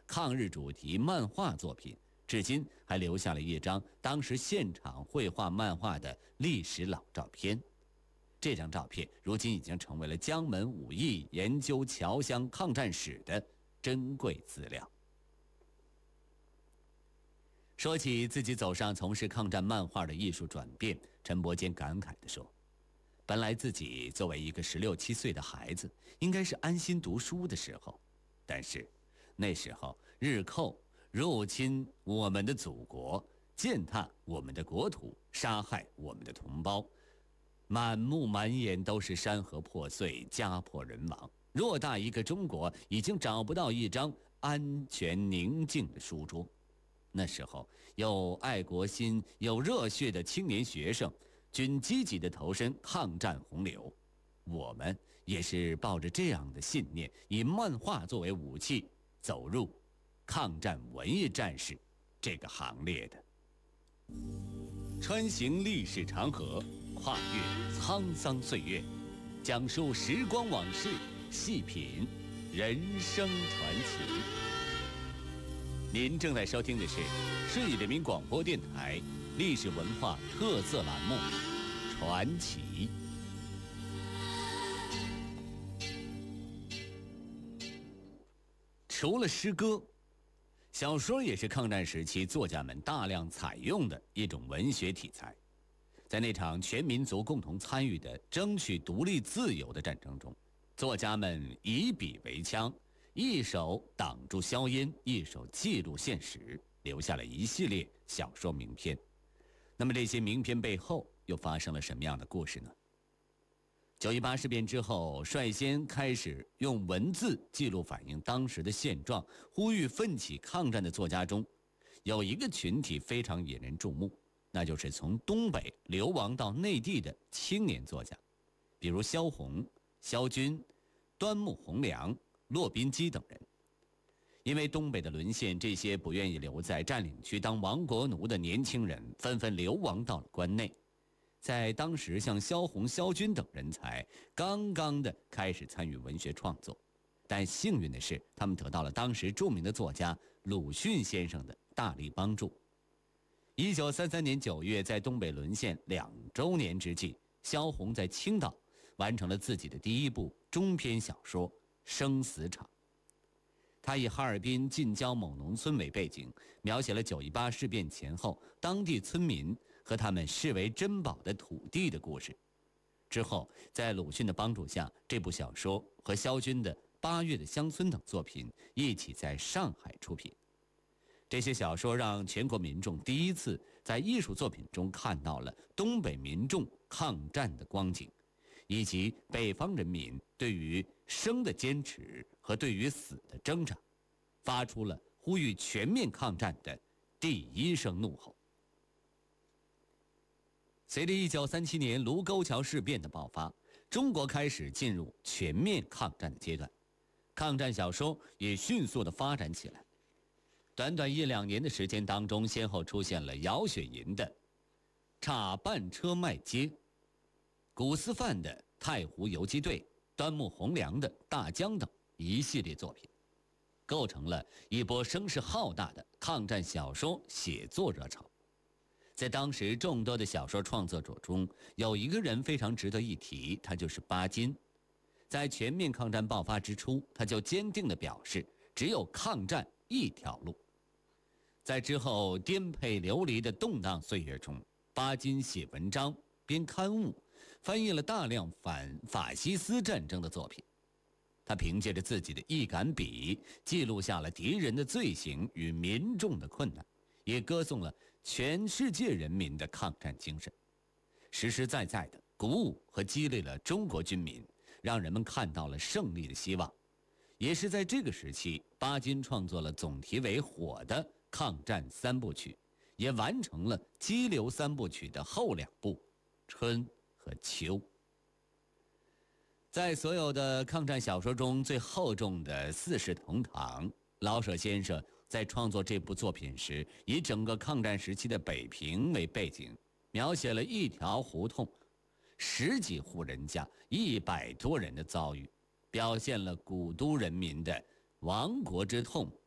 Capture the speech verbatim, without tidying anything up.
抗日主题漫画作品，至今还留下了一张当时现场绘画漫画的历史老照片。这张照片如今已经成为了江门武艺研究侨乡抗战史的珍贵资料。说起自己走上从事抗战漫画的艺术转变，陈伯坚感慨地说，本来自己作为一个十六七岁的孩子，应该是安心读书的时候，但是那时候日寇入侵我们的祖国，践踏我们的国土，杀害我们的同胞，满目满眼都是山河破碎，家破人亡。偌大一个中国已经找不到一张安全宁静的书桌。那时候有爱国心有热血的青年学生均积极地投身抗战洪流，我们也是抱着这样的信念，以漫画作为武器，走入抗战文艺战士这个行列的。穿行历史长河，跨越沧桑岁月，讲述时光往事，细品人生传奇。您正在收听的是顺义人民广播电台历史文化特色栏目《传奇》。除了诗歌，小说也是抗战时期作家们大量采用的一种文学题材。在那场全民族共同参与的争取独立自由的战争中，作家们以笔为枪，一手挡住硝烟，一手记录现实，留下了一系列小说名篇。那么这些名篇背后又发生了什么样的故事呢？九一八事变之后，率先开始用文字记录反映当时的现状，呼吁奋起抗战的作家中，有一个群体非常引人注目，那就是从东北流亡到内地的青年作家，比如萧红、萧军、端木蕻良、骆宾基等人。因为东北的沦陷，这些不愿意留在占领区当亡国奴的年轻人纷纷流亡到了关内。在当时，像萧红、萧军等人才刚刚的开始参与文学创作，但幸运的是，他们得到了当时著名的作家鲁迅先生的大力帮助。一九三三年九月，在东北沦陷两周年之际，萧红在青岛完成了自己的第一部中篇小说《生死场》。他以哈尔滨近郊某农村为背景，描写了九一八事变前后当地村民和他们视为珍宝的土地的故事。之后，在鲁迅的帮助下，这部小说和萧军的《八月的乡村》等作品一起在上海出品。这些小说让全国民众第一次在艺术作品中看到了东北民众抗战的光景，以及北方人民对于生的坚持和对于死的挣扎，发出了呼吁全面抗战的第一声怒吼。随着一九三七年卢沟桥事变的爆发，中国开始进入全面抗战的阶段，抗战小说也迅速地发展起来。短短一两年的时间当中，先后出现了姚雪银的《插半车卖街》，古思范的《太湖游击队》，端木蕻良的《大江》等一系列作品，构成了一波声势浩大的抗战小说写作热潮。在当时众多的小说创作者中，有一个人非常值得一提，他就是巴金。在全面抗战爆发之初，他就坚定地表示，只有抗战一条路。在之后颠沛流离的动荡岁月中，巴金写文章、编刊物，翻译了大量反法西斯战争的作品。他凭借着自己的一杆笔，记录下了敌人的罪行与民众的困难，也歌颂了全世界人民的抗战精神，实实在在的鼓舞和激励了中国军民，让人们看到了胜利的希望。也是在这个时期，巴金创作了总题为火的抗战三部曲，也完成了激流三部曲的后两部春和秋。在所有的抗战小说中最厚重的《四世同堂》，老舍先生在创作这部作品时，以整个抗战时期的北平为背景，描写了一条胡同十几户人家一百多人的遭遇，表现了古都人民的亡国之痛